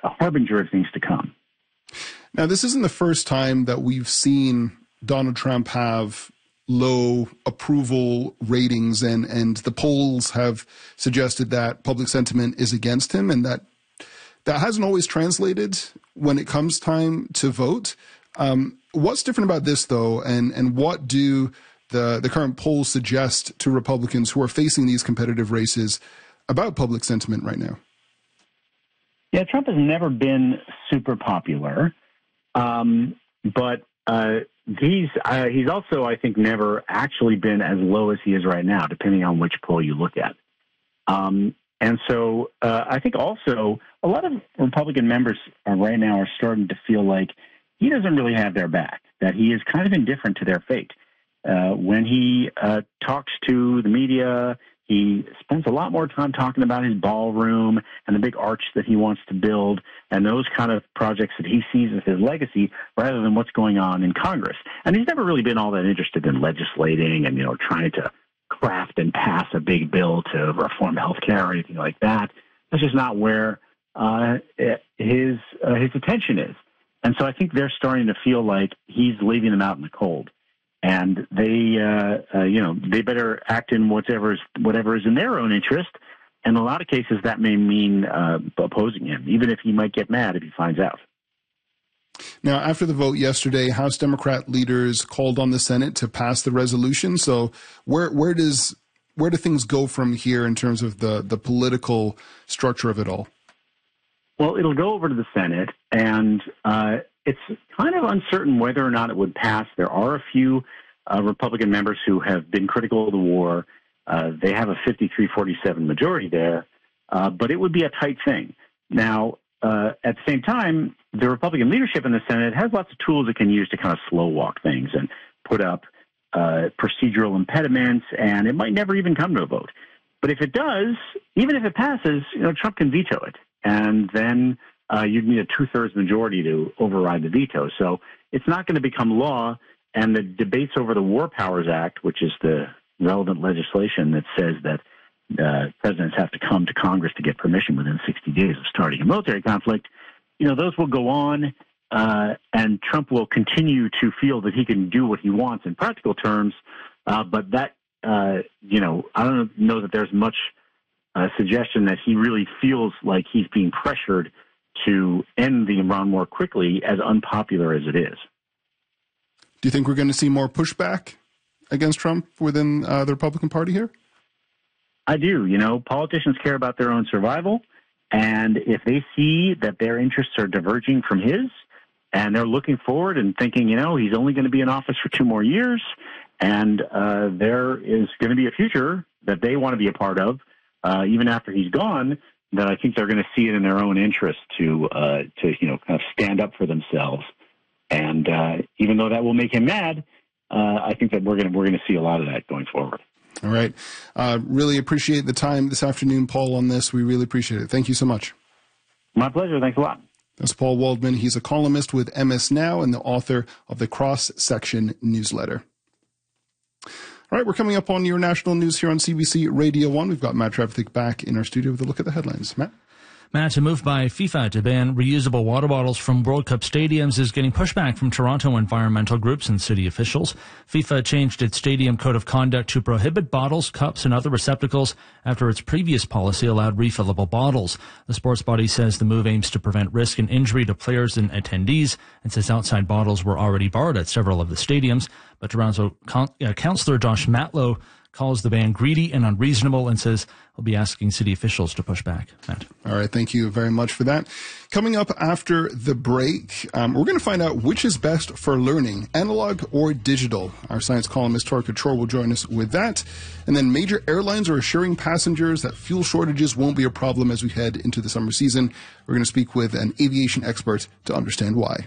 a harbinger of things to come. Now, this isn't the first time that we've seen Donald Trump have low approval ratings, and the polls have suggested that public sentiment is against him, and that hasn't always translated when it comes time to vote. What's different about this, though, and what do the current polls suggest to Republicans who are facing these competitive races about public sentiment right now? Yeah, Trump has never been super popular, but he's also, I think, never actually been as low as he is right now, depending on which poll you look at. And so I think also a lot of Republican members right now are starting to feel like he doesn't really have their back, that he is kind of indifferent to their fate. When he talks to the media, he spends a lot more time talking about his ballroom and the big arch that he wants to build and those kind of projects that he sees as his legacy rather than what's going on in Congress. And he's never really been all that interested in legislating and, trying to craft and pass a big bill to reform health care or anything like that. That's just not where his attention is. And so I think they're starting to feel like he's leaving them out in the cold. And they better act in whatever is in their own interest. And in a lot of cases, that may mean opposing him, even if he might get mad if he finds out. Now, after the vote yesterday, House Democrat leaders called on the Senate to pass the resolution. So where do things go from here in terms of the political structure of it all? Well, it'll go over to the Senate, and it's kind of uncertain whether or not it would pass. There are a few Republican members who have been critical of the war. They have a 53-47 majority there, but it would be a tight thing. Now, at the same time, the Republican leadership in the Senate has lots of tools it can use to kind of slow walk things and put up procedural impediments, and it might never even come to a vote. But if it does, even if it passes, Trump can veto it. And then you'd need a 2/3 majority to override the veto. So it's not going to become law. And the debates over the War Powers Act, which is the relevant legislation that says that presidents have to come to Congress to get permission within 60 days of starting a military conflict, those will go on. And Trump will continue to feel that he can do what he wants in practical terms. But that, I don't know that there's much suggestion that he really feels like he's being pressured to end the Iran war quickly, as unpopular as it is. Do you think we're going to see more pushback against Trump within the Republican Party here? I do. Politicians care about their own survival, and if they see that their interests are diverging from his, and they're looking forward and thinking, he's only going to be in office for 2 more years, and there is going to be a future that they want to be a part of, even after he's gone, that I think they're going to see it in their own interest to kind of stand up for themselves. And even though that will make him mad, I think that we're going to see a lot of that going forward. All right. Really appreciate the time this afternoon, Paul, on this. We really appreciate it. Thank you so much. My pleasure. Thanks a lot. That's Paul Waldman. He's a columnist with MS Now and the author of the Cross Section newsletter. All right, we're coming up on your national news here on CBC Radio 1. We've got Matt Trevithick back in our studio with a look at the headlines. Matt? Matt, a move by FIFA to ban reusable water bottles from World Cup stadiums is getting pushback from Toronto environmental groups and city officials. FIFA changed its stadium code of conduct to prohibit bottles, cups, and other receptacles after its previous policy allowed refillable bottles. The sports body says the move aims to prevent risk and injury to players and attendees and says outside bottles were already borrowed at several of the stadiums. But Toronto Councillor Josh Matlow calls the ban greedy and unreasonable and says he'll be asking city officials to push back. Matt. All right, thank you very much for that. Coming up after the break, we're going to find out which is best for learning, analog or digital. Our science columnist Tor Couture will join us with that. And then major airlines are assuring passengers that fuel shortages won't be a problem as we head into the summer season. We're going to speak with an aviation expert to understand why.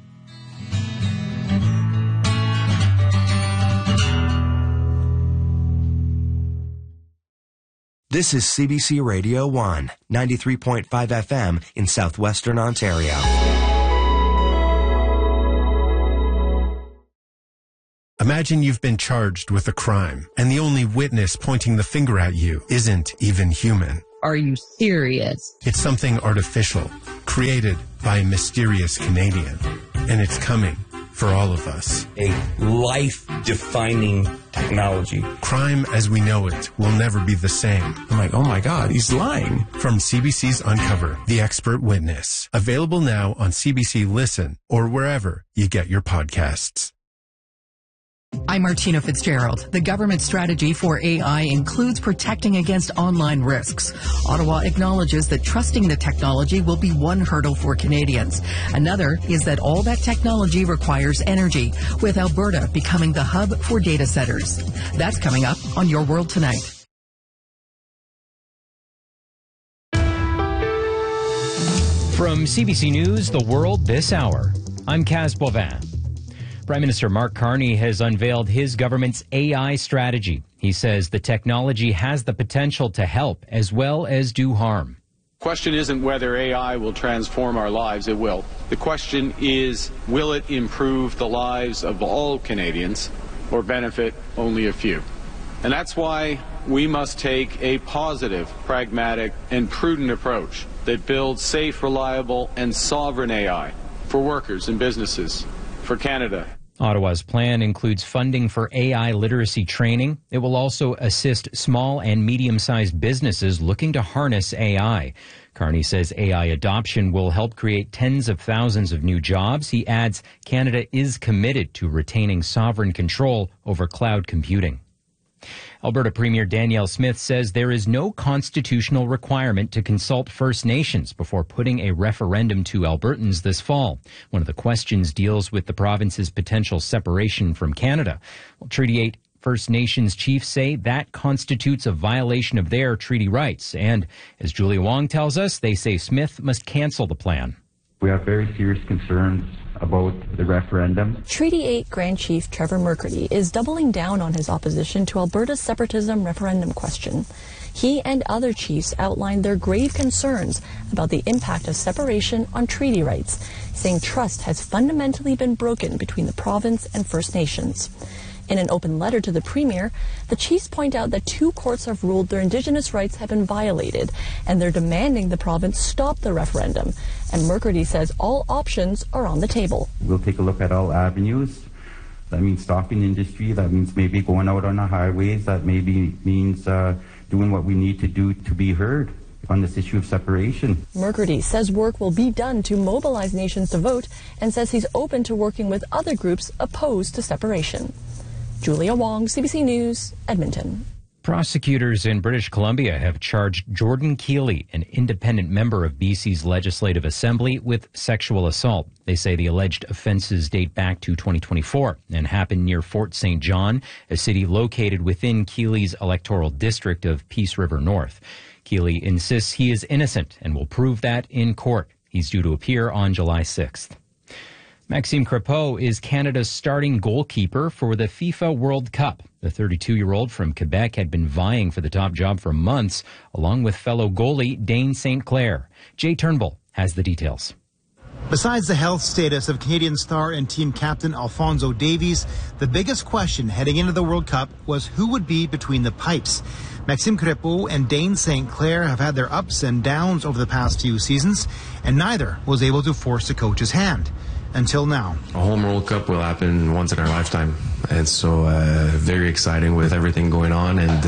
This is CBC Radio 1, 93.5 FM in southwestern Ontario. Imagine you've been charged with a crime, and the only witness pointing the finger at you isn't even human. Are you serious? It's something artificial, created by a mysterious Canadian. And it's coming for all of us. A life-defining technology. Crime as we know it will never be the same. I'm like, oh my God, he's lying. From CBC's Uncover, The Expert Witness. Available now on CBC Listen or wherever you get your podcasts. I'm Martina Fitzgerald. The government strategy for AI includes protecting against online risks. Ottawa acknowledges that trusting the technology will be one hurdle for Canadians. Another is that all that technology requires energy, with Alberta becoming the hub for data centers. That's coming up on Your World Tonight. From CBC News, The World This Hour, I'm Kaz Boivin. Prime Minister Mark Carney has unveiled his government's AI strategy. He says the technology has the potential to help as well as do harm. The question isn't whether AI will transform our lives. It will. The question is, will it improve the lives of all Canadians or benefit only a few? And that's why we must take a positive, pragmatic, and prudent approach that builds safe, reliable, and sovereign AI for workers and businesses, for Canada. Ottawa's plan includes funding for AI literacy training. It will also assist small and medium-sized businesses looking to harness AI. Carney says AI adoption will help create tens of thousands of new jobs. He adds Canada is committed to retaining sovereign control over cloud computing. Alberta Premier Danielle Smith says there is no constitutional requirement to consult First Nations before putting a referendum to Albertans this fall. One of the questions deals with the province's potential separation from Canada. Well, Treaty 8 First Nations chiefs say that constitutes a violation of their treaty rights. And as Julia Wong tells us, they say Smith must cancel the plan. We have very serious concerns about the referendum. Treaty 8 Grand Chief Trevor McCurdy is doubling down on his opposition to Alberta's separatism referendum question. He and other chiefs outlined their grave concerns about the impact of separation on treaty rights, saying trust has fundamentally been broken between the province and First Nations. In an open letter to the Premier, the chiefs point out that two courts have ruled their Indigenous rights have been violated, and they're demanding the province stop the referendum. And McCurdy says all options are on the table. We'll take a look at all avenues. That means stopping industry. That means maybe going out on the highways. That maybe means doing what we need to do to be heard on this issue of separation. McCurdy says work will be done to mobilize nations to vote and says he's open to working with other groups opposed to separation. Julia Wong, CBC News, Edmonton. Prosecutors in British Columbia have charged Jordan Keeley, an independent member of BC's Legislative Assembly, with sexual assault. They say the alleged offenses date back to 2024 and happened near Fort St. John, a city located within Keeley's electoral district of Peace River North. Keeley insists he is innocent and will prove that in court. He's due to appear on July 6th. Maxime Crépeau is Canada's starting goalkeeper for the FIFA World Cup. The 32-year-old from Quebec had been vying for the top job for months, along with fellow goalie Dane St. Clair. Jay Turnbull has the details. Besides the health status of Canadian star and team captain Alphonso Davies, the biggest question heading into the World Cup was who would be between the pipes. Maxime Crépeau and Dane St. Clair have had their ups and downs over the past few seasons, and neither was able to force the coach's hand. Until now. A home World Cup will happen once in our lifetime. And so very exciting with everything going on. And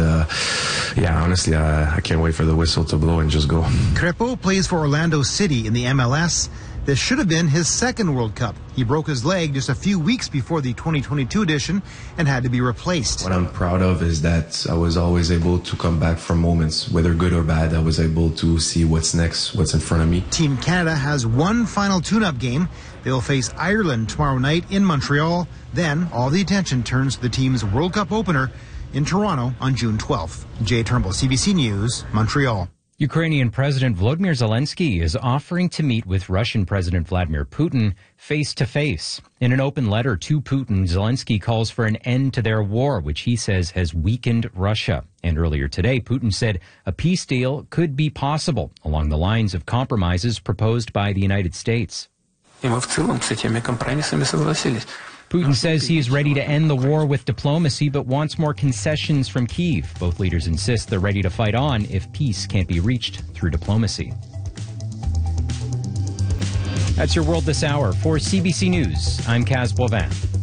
honestly, I can't wait for the whistle to blow and just go. Crépeau plays for Orlando City in the MLS. This should have been his second World Cup. He broke his leg just a few weeks before the 2022 edition and had to be replaced. What I'm proud of is that I was always able to come back from moments, whether good or bad. I was able to see what's next, what's in front of me. Team Canada has one final tune-up game. They'll face Ireland tomorrow night in Montreal. Then all the attention turns to the team's World Cup opener in Toronto on June 12th. Jay Turnbull, CBC News, Montreal. Ukrainian President Volodymyr Zelensky is offering to meet with Russian President Vladimir Putin face-to-face. In an open letter to Putin, Zelensky calls for an end to their war, which he says has weakened Russia. And earlier today, Putin said a peace deal could be possible along the lines of compromises proposed by the United States. Putin says he is ready to end the war with diplomacy, but wants more concessions from Kyiv. Both leaders insist they're ready to fight on if peace can't be reached through diplomacy. That's your world this hour. For CBC News, I'm Kaz Boivin.